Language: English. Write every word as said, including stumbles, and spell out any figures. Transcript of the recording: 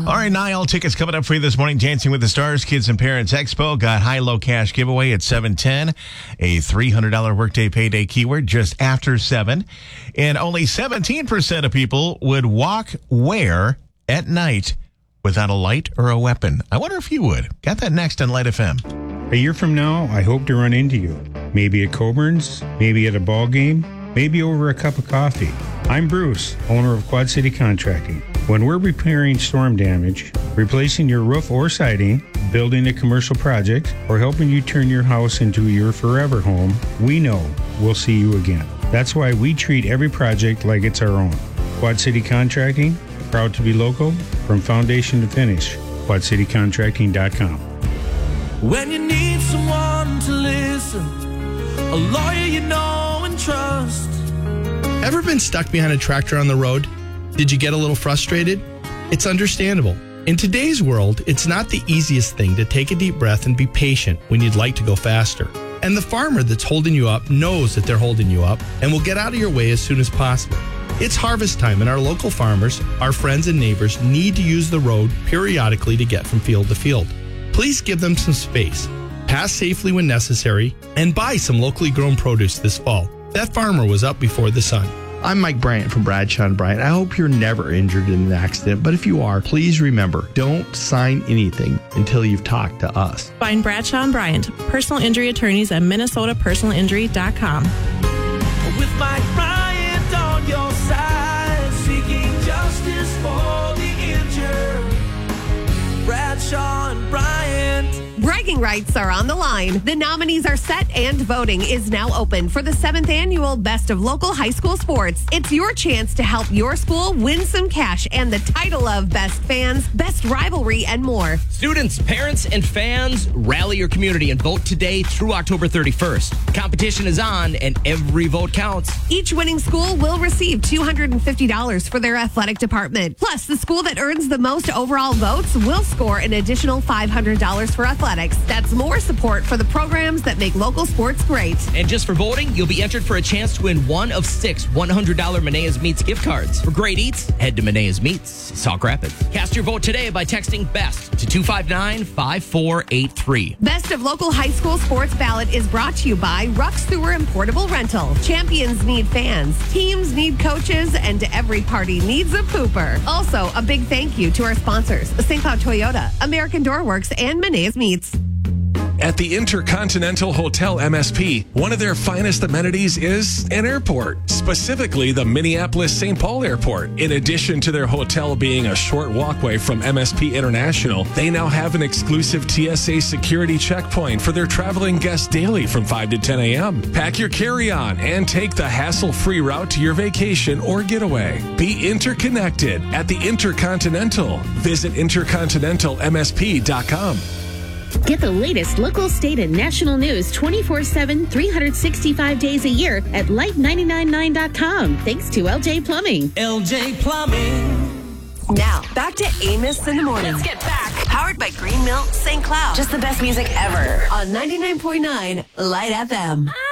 All right, Niall, tickets coming up for you this morning. Dancing with the Stars Kids and Parents Expo got high-low cash giveaway at seven ten. A three hundred dollars workday payday keyword just after seven. And only seventeen percent of people would walk where at night without a light or a weapon. I wonder if you would. Got that next on Light F M. A year from now, I hope to run into you. Maybe at Coburn's, maybe at a ball game, maybe over a cup of coffee. I'm Bruce, owner of Quad City Contracting. When we're repairing storm damage, replacing your roof or siding, building a commercial project, or helping you turn your house into your forever home, we know we'll see you again. That's why we treat every project like it's our own. Quad City Contracting, proud to be local, from foundation to finish. quad city contracting dot com. When you need someone to listen, a lawyer you know and trust. Ever been stuck behind a tractor on the road? Did you get a little frustrated? It's understandable. In today's world, it's not the easiest thing to take a deep breath and be patient when you'd like to go faster. And the farmer that's holding you up knows that they're holding you up and will get out of your way as soon as possible. It's harvest time, and our local farmers, our friends and neighbors, need to use the road periodically to get from field to field. Please give them some space, pass safely when necessary, and buy some locally grown produce this fall. That farmer was up before the sun. I'm Mike Bryant from Bradshaw and Bryant. I hope you're never injured in an accident, but if you are, please remember, don't sign anything until you've talked to us. Find Bradshaw and Bryant, personal injury attorneys at minnesota personal injury dot com. With Mike Bryant on your side, seeking justice for the injured. Bradshaw and Bryant. Bragging rights are on the line. The nominees are set and voting is now open for the seventh annual Best of Local High School Sports. It's your chance to help your school win some cash and the title of Best Fans, Best Rivalry, and more. Students, parents, and fans, rally your community and vote today through October thirty-first. Competition is on and every vote counts. Each winning school will receive two hundred fifty dollars for their athletic department. Plus, the school that earns the most overall votes will score an additional five hundred dollars for athletics. That's more support for the programs that make local sports great. And just for voting, you'll be entered for a chance to win one of six one hundred dollars Menea's Meats gift cards. For great eats, head to Menea's Meats, Sauk Rapids. Cast your vote today by texting BEST to two five nine, five four eight three. Best of Local High School Sports Ballot is brought to you by Ruck Sewer and Portable Rental. Champions need fans, teams need coaches, and every party needs a pooper. Also, a big thank you to our sponsors, Saint Cloud Toyota, American Door Works, and Menea's Meats. At the Intercontinental Hotel M S P, one of their finest amenities is an airport, specifically the Minneapolis-Saint Paul Airport. In addition to their hotel being a short walkway from M S P International, they now have an exclusive T S A security checkpoint for their traveling guests daily from five to ten a.m. Pack your carry-on and take the hassle-free route to your vacation or getaway. Be interconnected at the Intercontinental. Visit intercontinental m s p dot com. Get the latest local, state, and national news twenty-four seven, three hundred sixty-five days a year at light nine nine nine dot com. Thanks to L J Plumbing. L J Plumbing. Now, back to Amos in the Morning. Let's get back. Powered by Green Milk Saint Cloud. Just the best music ever. On ninety-nine point nine Light F M.